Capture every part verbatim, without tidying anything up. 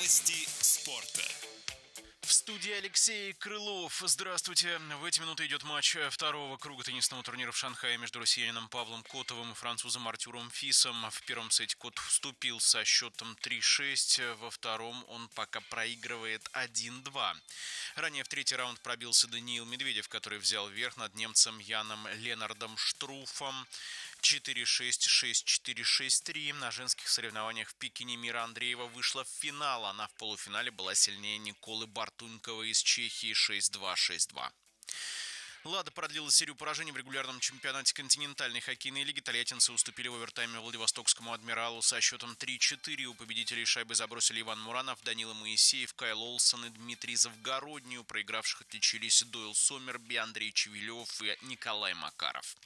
Новости спорта. В студии Алексей Крылов. Здравствуйте. В эти минуты идет матч второго круга теннисного турнира в Шанхае между россиянином Павлом Котовым и французом Артуром Фисом. В первом сете Кот вступил со счетом три шесть, во втором он пока проигрывает один-два. Ранее в третий раунд пробился Даниил Медведев, который взял верх над немцем Яном Ленардом Штруфом четыре шесть, шесть четыре, шесть три. На женских соревнованиях в Пекине Мира Андреева вышла в финал. Она в полуфинале была сильнее Николы Бартуньковой из Чехии шесть два, шесть два. «Лада» продлила серию поражений в регулярном чемпионате континентальной хоккейной лиги. Тольяттинцы уступили в овертайме Владивостокскому «Адмиралу» со счетом три четыре. У победителей шайбы забросили Иван Муранов, Данила Моисеев, Кайл Олсон и Дмитрий Завгородний. У проигравших отличились Дойл Сомерби, Андрей Чевелев и Николай Макаров.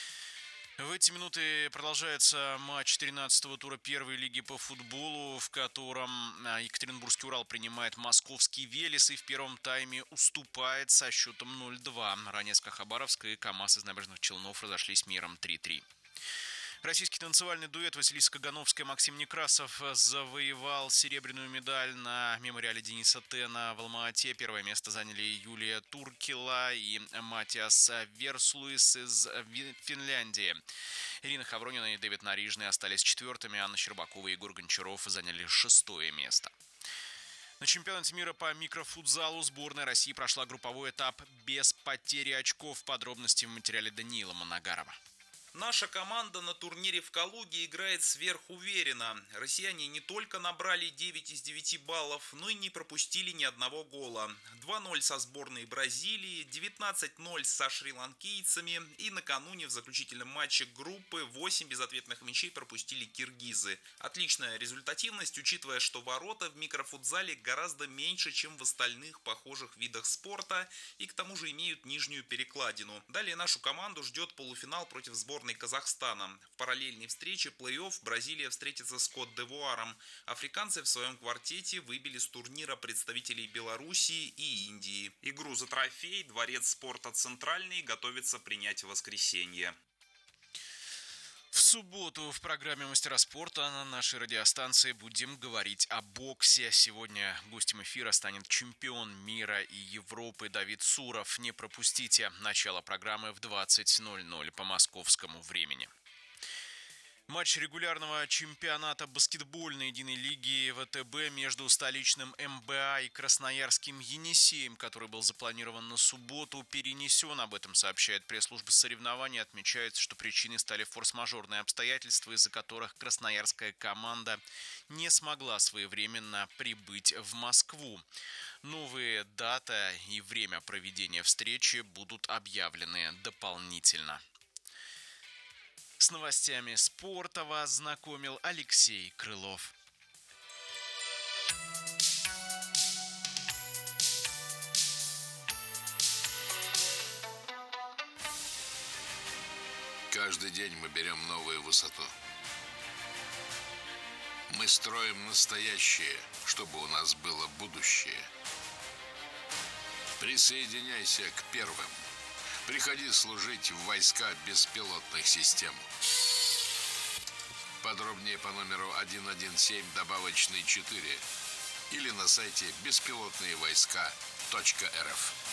В эти минуты продолжается матч тринадцатого тура первой лиги по футболу, в котором Екатеринбургский «Урал» принимает московский «Велес» и в первом тайме уступает со счетом ноль-два. Ранее СКА-Хабаровск и КамАЗ из Набережных Челнов разошлись миром три-три. Российский танцевальный дуэт Василиса Кагановская и Максим Некрасов завоевал серебряную медаль на мемориале Дениса Тена в Алма-Ате. Первое место заняли Юлия Туркила и Матиас Верслуис из Финляндии. Ирина Хавронина и Дэвид Нарижный остались четвертыми. Анна Щербакова и Егор Гончаров заняли шестое место. На чемпионате мира по микрофутзалу сборная России прошла групповой этап без потери очков. Подробности в материале Даниила Моногарова. Наша команда на турнире в Калуге играет сверхуверенно. Россияне не только набрали девять из девяти баллов, но и не пропустили ни одного гола. два ноль со сборной Бразилии, девятнадцать ноль со шри-ланкийцами и накануне в заключительном матче группы восемь безответных мячей пропустили киргизы. Отличная результативность, учитывая, что ворота в микрофутзале гораздо меньше, чем в остальных похожих видах спорта и к тому же имеют нижнюю перекладину. Далее нашу команду ждет полуфинал против сборной Казахстана. В параллельной встрече плей-офф Бразилия встретится с Кот-д'Ивуаром. Африканцы в своем квартете выбили с турнира представителей Белоруссии и Индии. Игру за трофей Дворец спорта «Центральный» готовится принять в воскресенье. В субботу в программе «Мастера спорта» на нашей радиостанции будем говорить о боксе. Сегодня гостем эфира станет чемпион мира и Европы Давид Суров. Не пропустите начало программы в двадцать ноль ноль по московскому времени. Матч регулярного чемпионата баскетбольной единой лиги ВТБ между столичным МБА и красноярским Енисеем, который был запланирован на субботу, перенесен. Об этом сообщает пресс-служба соревнований. Отмечается, что причиной стали форс-мажорные обстоятельства, из-за которых красноярская команда не смогла своевременно прибыть в Москву. Новые дата и время проведения встречи будут объявлены дополнительно. С новостями спорта вас знакомил Алексей Крылов. Каждый день мы берем новую высоту. Мы строим настоящее, чтобы у нас было будущее. Присоединяйся к первым. Приходи служить в войска беспилотных систем. Подробнее по номеру один один семь добавочный четыре или на сайте беспилотные войска точка эр эф.